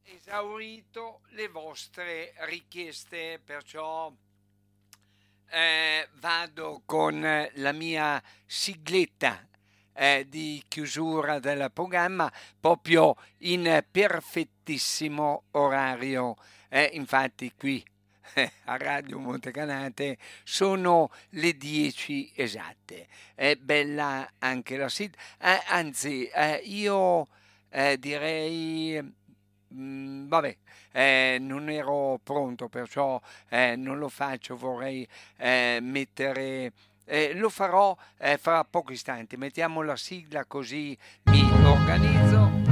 esaurito le vostre richieste, perciò vado con la mia sigletta di chiusura del programma proprio in perfettissimo orario. Infatti qui a Radio Montecanate sono le 10 esatte. È bella anche la sigla. Anzi, io direi, vabbè, non ero pronto, perciò non lo faccio, vorrei mettere... lo farò fra pochi istanti, mettiamo la sigla così mi organizzo.